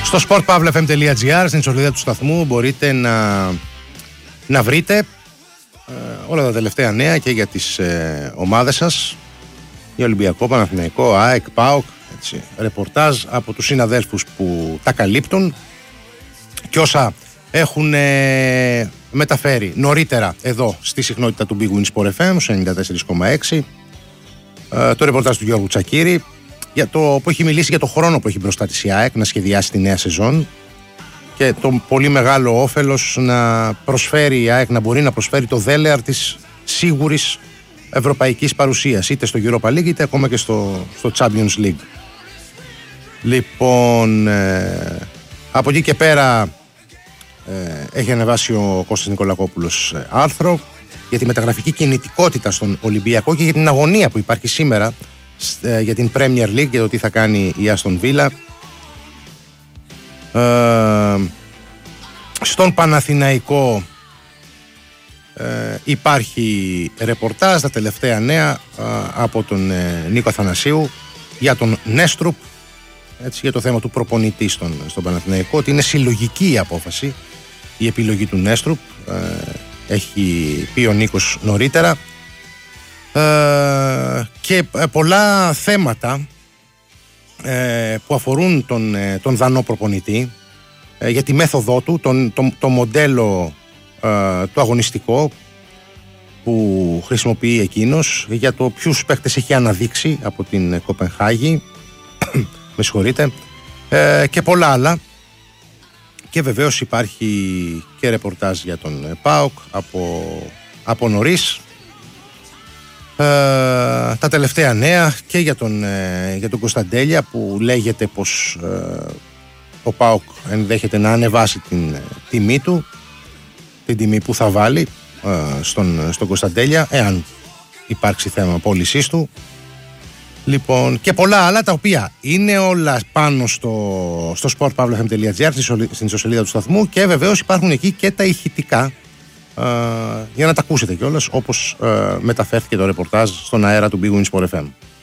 Στο sportpavlafm.gr, στην σελίδα του σταθμού, μπορείτε να βρείτε όλα τα τελευταία νέα και για τις ομάδες σας, για Ολυμπιακό, Παναθηναϊκό, ΑΕΚ, ΠΑΟΚ, έτσι, ρεπορτάζ από τους συναδέλφους που τα καλύπτουν και όσα έχουν μεταφέρει νωρίτερα εδώ στη συχνότητα του Big Win Sport FM, 94,6. Το ρεπορτάζ του Γιώργου Τσακίρη, που έχει μιλήσει για το χρόνο που έχει μπροστά της η ΑΕΚ να σχεδιάσει τη νέα σεζόν και το πολύ μεγάλο όφελος να προσφέρει η ΑΕΚ, να μπορεί να προσφέρει το δέλεαρ της σίγουρης ευρωπαϊκής παρουσίας, είτε στο Europa League είτε ακόμα και στο Champions League. Λοιπόν, από εκεί και πέρα έχει ανεβάσει ο Κώστας Νικολακόπουλος άρθρο για τη μεταγραφική κινητικότητα στον Ολυμπιακό και για την αγωνία που υπάρχει σήμερα για την Premier League, για το τι θα κάνει η Άστον Βίλα. Στον Παναθηναϊκό υπάρχει ρεπορτάζ, τα τελευταία νέα από τον Νίκο Αθανασίου για τον Νέστρουπ, έτσι, για το θέμα του προπονητή στον Παναθηναϊκό, ότι είναι συλλογική η απόφαση, η επιλογή του Νέστρουπ, έχει πει ο Νίκος νωρίτερα, και πολλά θέματα που αφορούν τον δανό προπονητή, για τη μέθοδό του, το μοντέλο το αγωνιστικό που χρησιμοποιεί εκείνος, για το ποιους παίκτες έχει αναδείξει από την Κοπενχάγη με συγχωρείτε, και πολλά άλλα. Και βεβαίως υπάρχει και ρεπορτάζ για τον ΠΑΟΚ από νωρίς, τα τελευταία νέα και για τον Κωνσταντέλια, που λέγεται πως ο ΠΑΟΚ ενδέχεται να ανεβάσει την τιμή του, την τιμή που θα βάλει στον Κωνσταντέλια, εάν υπάρξει θέμα πώλησής του. Λοιπόν, και πολλά άλλα, τα οποία είναι όλα πάνω στο sportpavlafm.gr, στην ιστοσελίδα του σταθμού, και βεβαίως υπάρχουν εκεί και τα ηχητικά, για να τα ακούσετε κιόλας, όπως μεταφέρθηκε το ρεπορτάζ στον αέρα του Big Win Sport FM.